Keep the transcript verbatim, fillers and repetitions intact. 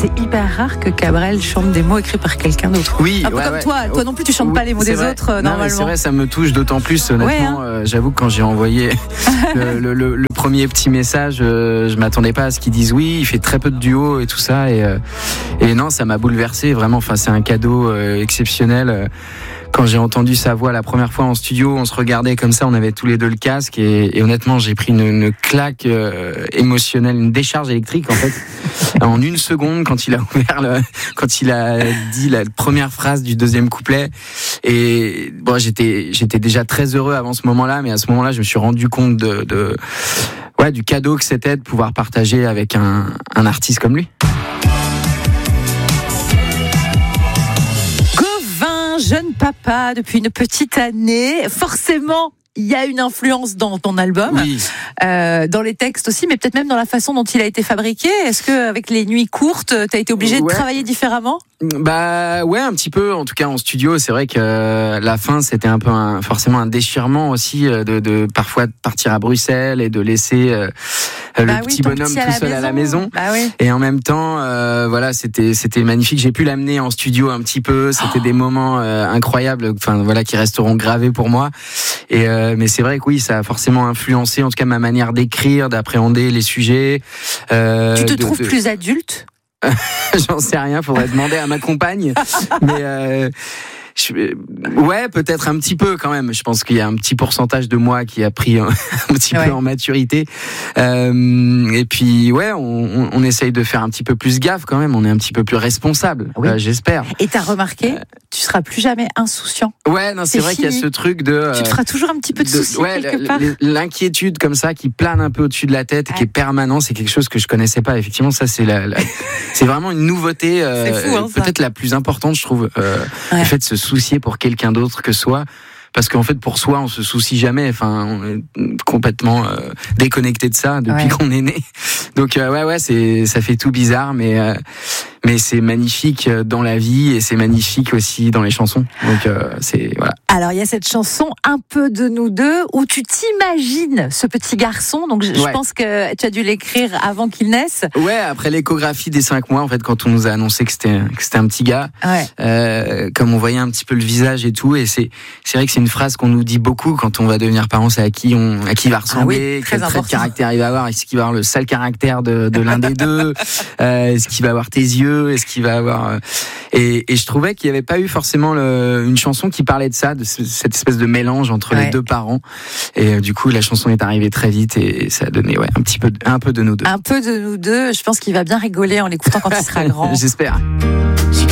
c'est hyper rare que Cabrel chante des mots écrits par quelqu'un d'autre. Oui, un peu ouais, comme ouais. toi. Toi non plus, tu chantes oui, pas les mots des vrai. autres euh, non, normalement. C'est vrai, ça me touche d'autant plus. Honnêtement, ouais, hein. euh, j'avoue que quand j'ai envoyé le, le, le, le premier petit message, euh, je m'attendais pas à ce qu'ils disent oui. Il fait très peu de duos et tout ça, et, euh, et non, ça m'a bouleversé vraiment. Enfin, c'est un cadeau euh, exceptionnel. Euh, Quand j'ai entendu sa voix la première fois en studio, on se regardait comme ça, on avait tous les deux le casque et, et honnêtement, j'ai pris une, une claque euh, émotionnelle, une décharge électrique en fait, en une seconde quand il a ouvert, le, quand il a dit la première phrase du deuxième couplet. Et bon, j'étais, j'étais déjà très heureux avant ce moment-là, mais à ce moment-là, je me suis rendu compte de, de ouais, du cadeau que c'était de pouvoir partager avec un, un artiste comme lui. Jeune papa depuis une petite année, forcément il y a une influence dans ton album, oui. euh, dans les textes aussi, mais peut-être même dans la façon dont il a été fabriqué. Est-ce que avec les nuits courtes, t'as été obligé ouais. de travailler différemment ? Bah ouais, un petit peu. En tout cas en studio, c'est vrai que euh, la fin c'était un peu un, forcément un déchirement aussi euh, de, de parfois de partir à Bruxelles et de laisser euh, le bah petit oui, bonhomme petit tout seul maison. à la maison. Bah oui. Et en même temps, euh, voilà, c'était c'était magnifique. J'ai pu l'amener en studio un petit peu. C'était oh. des moments euh, incroyables. Enfin voilà, qui resteront gravés pour moi. Et euh, mais c'est vrai que oui, ça a forcément influencé en tout cas ma manière d'écrire, d'appréhender les sujets. Euh, tu te de, trouves de... plus adulte ? J'en sais rien, faudrait demander à ma compagne. Mais euh, je, ouais, peut-être un petit peu quand même. Je pense qu'il y a un petit pourcentage de moi qui a pris un, un petit ouais. peu en maturité. Euh, et puis ouais, on, on essaye de faire un petit peu plus gaffe quand même. On est un petit peu plus responsable, oui. euh, j'espère. Et t'as remarqué, euh, tu seras plus jamais insouciant. Ouais, non, c'est, c'est vrai fini. Qu'il y a ce truc de. Euh, tu te feras toujours un petit peu de, de soucis ouais, quelque part. L'inquiétude comme ça qui plane un peu au-dessus de la tête, ouais. qui est permanent, c'est quelque chose que je connaissais pas. Effectivement, ça c'est la, la c'est vraiment une nouveauté, euh, c'est fou, hein, peut-être la plus importante, je trouve. Euh, ouais. Le fait de se soucier pour quelqu'un d'autre que soi. Parce qu'en fait, pour soi, on se soucie jamais. Enfin, on est complètement euh, déconnecté de ça depuis ouais. qu'on est né. Donc, euh, ouais, ouais, c'est, ça fait tout bizarre, mais euh, mais c'est magnifique dans la vie et c'est magnifique aussi dans les chansons. Donc, euh, c'est voilà. Alors, il y a cette chanson Un peu de nous deux où tu t'imagines ce petit garçon. Donc, je, ouais. je pense que tu as dû l'écrire avant qu'il naisse. Ouais, après l'échographie des cinq mois, en fait, quand on nous a annoncé que c'était que c'était un petit gars, ouais. euh, comme on voyait un petit peu le visage et tout, et c'est c'est vrai que c'est une phrase qu'on nous dit beaucoup quand on va devenir parent, c'est à qui on, à qui il va ressembler, ah oui, quel trait de caractère il va avoir, est-ce qu'il va avoir le sale caractère de, de l'un des deux, euh, est-ce qu'il va avoir tes yeux, est-ce qu'il va avoir, euh... et, et je trouvais qu'il n'y avait pas eu forcément le, une chanson qui parlait de ça, de ce, cette espèce de mélange entre ouais. les deux parents, et euh, du coup la chanson est arrivée très vite et, et ça a donné ouais un petit peu, un peu de nous deux. Un peu de nous deux, je pense qu'il va bien rigoler en l'écoutant quand il sera grand. J'espère.